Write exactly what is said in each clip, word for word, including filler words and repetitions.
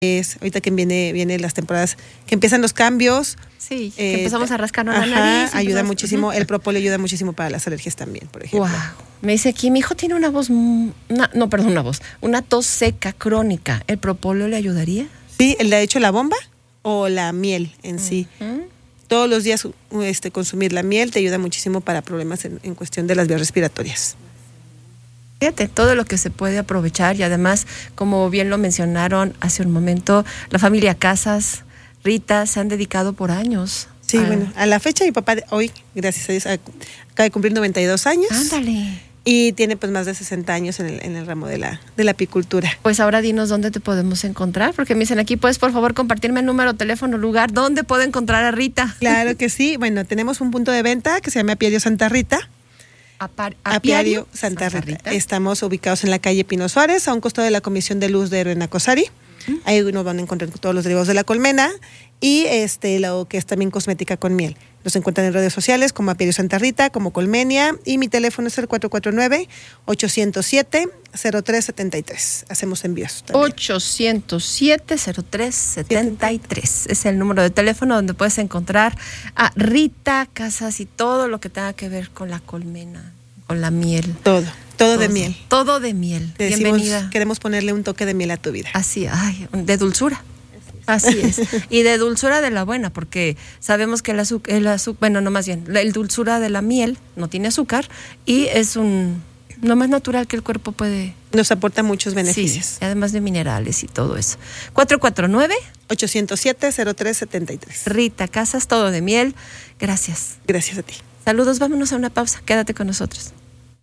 Es, ahorita que viene, viene las temporadas, que empiezan los cambios. Sí, que eh, empezamos a rascarnos ajá, la nariz. Ayuda empezamos... muchísimo, uh-huh. El propóleo ayuda muchísimo para las alergias también, por ejemplo. Wow. Me dice aquí, mi hijo tiene una voz, una, no, perdón, una voz, una tos seca crónica. ¿El propóleo le ayudaría? Sí, el de hecho la bomba o la miel en uh-huh. sí. Todos los días este, consumir la miel te ayuda muchísimo para problemas en, en cuestión de las vías respiratorias. Fíjate, todo lo que se puede aprovechar y además, como bien lo mencionaron hace un momento, la familia Casas, Rita, se han dedicado por años. Sí, a... bueno, a la fecha mi papá hoy, gracias a Dios, acaba de cumplir noventa y dos años. Ándale. Y tiene pues más de sesenta años en el, en el ramo de la, de la apicultura. Pues ahora dinos dónde te podemos encontrar, porque me dicen aquí, ¿puedes por favor compartirme el número, teléfono, lugar, dónde puedo encontrar a Rita? Claro que sí, bueno, tenemos un punto de venta que se llama Apiario Santa Rita. Apar, Apiario Santa, Santa Rita. Rita. Estamos ubicados en la calle Pino Suárez, a un costado de la Comisión de Luz de Héroe Cosari. ¿Mm? Ahí nos van a encontrar todos los derivados de la colmena y este lo que es también cosmética con miel. Nos encuentran en redes sociales como Apiario Santa Rita, como Colmenia, y mi teléfono es el cuatro cuatro nueve, ocho cero siete, cero tres siete tres. Hacemos envíos también. ocho cero siete, cero tres siete tres es el número de teléfono donde puedes encontrar a Rita Casas y todo lo que tenga que ver con la colmena, con la miel. Todo, todo, todo de miel. Todo de miel. Te Bienvenida. Decimos, queremos ponerle un toque de miel a tu vida. Así, ay, de dulzura. Así es. Y de dulzura de la buena, porque sabemos que el azúcar, el azúcar, bueno, no más bien, el dulzura de la miel no tiene azúcar y es un lo más natural que el cuerpo puede. Nos aporta muchos beneficios. Sí, además de minerales y todo eso. cuatro cuatro nueve, ocho cero siete, cero tres siete tres. Rita Casas, todo de miel. Gracias. Gracias a ti. Saludos, vámonos a una pausa. Quédate con nosotros.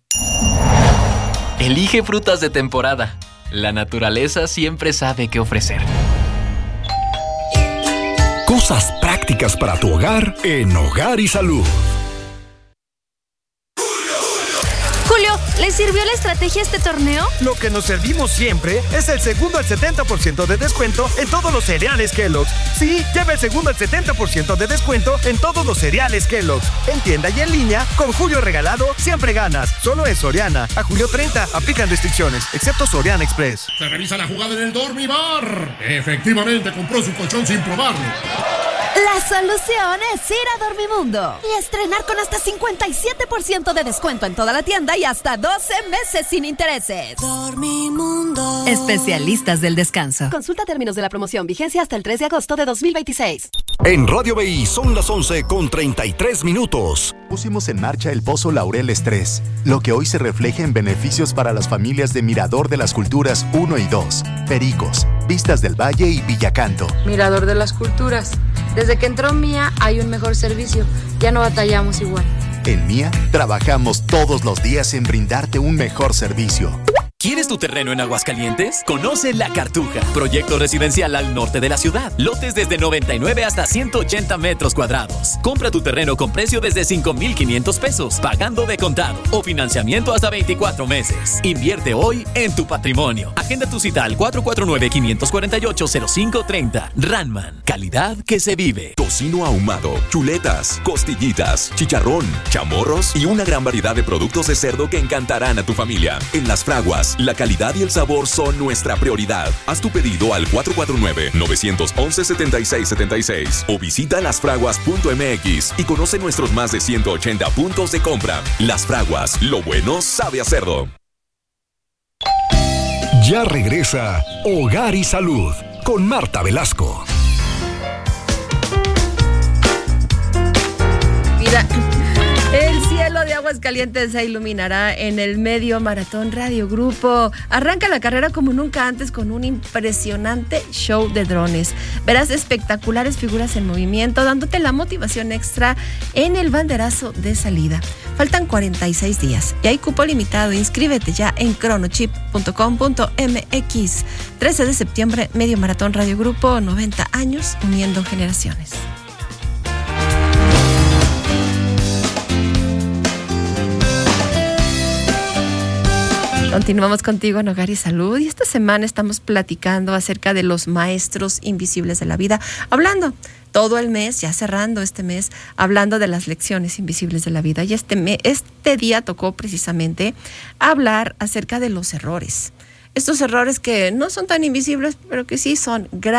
Elige frutas de temporada. La naturaleza siempre sabe qué ofrecer. Cosas prácticas para tu hogar en Hogar y Salud. Julio, ¿le sirvió la estrategia este torneo? Lo que nos servimos siempre es el segundo al setenta por ciento de descuento en todos los cereales Kellogg's. Sí, lleva el segundo al setenta por ciento de descuento en todos los cereales Kellogg's. En tienda y en línea, con Julio regalado, siempre ganas. Solo en Soriana. A julio treinta, aplican restricciones, excepto Soriana Express. Se revisa la jugada en el Dormibar. Efectivamente, compró su colchón sin probarlo. La solución es ir a Dormimundo y estrenar con hasta cincuenta y siete por ciento de descuento en toda la tienda y hasta doce meses sin intereses. Dormimundo. Especialistas del descanso. Consulta términos de la promoción, vigencia hasta el tres de agosto de dos mil veintiséis. En Radio B I son las once con treinta y tres minutos. Pusimos en marcha el Pozo Laureles tres, lo que hoy se refleja en beneficios para las familias de Mirador de las Culturas uno y dos, Pericos, Vistas del Valle y Villacanto. Mirador de las Culturas. Desde que entró Mía hay un mejor servicio. Ya no batallamos igual. En Mía trabajamos todos los días en brindarte un mejor servicio. ¿Quieres tu terreno en Aguascalientes? Conoce La Cartuja, proyecto residencial al norte de la ciudad. Lotes desde noventa y nueve hasta ciento ochenta metros cuadrados. Compra tu terreno con precio desde cinco mil quinientos pesos, pagando de contado o financiamiento hasta veinticuatro meses. Invierte hoy en tu patrimonio. Agenda tu cita al cuatro cuatro nueve, cinco cuatro ocho, cero cinco tres cero. Ranman, calidad que se vive. Tocino ahumado, chuletas, costillitas, chicharrón, chamorros y una gran variedad de productos de cerdo que encantarán a tu familia. En Las Fraguas, la calidad y el sabor son nuestra prioridad. Haz tu pedido al cuatro cuatro nueve, nueve uno uno, siete seis siete seis o visita las fraguas punto m x y conoce nuestros más de ciento ochenta puntos de compra. Las Fraguas, lo bueno sabe a cerdo. Ya regresa Hogar y Salud con Marta Velasco. Mira, el cielo de Aguascalientes se iluminará en el Medio Maratón Radio Grupo. Arranca la carrera como nunca antes con un impresionante show de drones. Verás espectaculares figuras en movimiento, dándote la motivación extra en el banderazo de salida. Faltan cuarenta y seis días y hay cupo limitado. Inscríbete ya en cronochip punto com punto m x. trece de septiembre, Medio Maratón Radio Grupo, noventa años uniendo generaciones. Continuamos contigo en Hogar y Salud y esta semana estamos platicando acerca de los maestros invisibles de la vida, hablando todo el mes, ya cerrando este mes, hablando de las lecciones invisibles de la vida. Y este, me, este día tocó precisamente hablar acerca de los errores. estos errores que no son tan invisibles, pero que sí son graves.